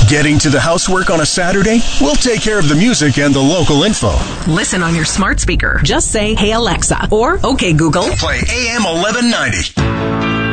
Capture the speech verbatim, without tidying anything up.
Getting to the housework on a Saturday? We'll take care of the music and the local info. Listen on your smart speaker. Just say, "Hey Alexa," or "Okay Google, play A M eleven ninety.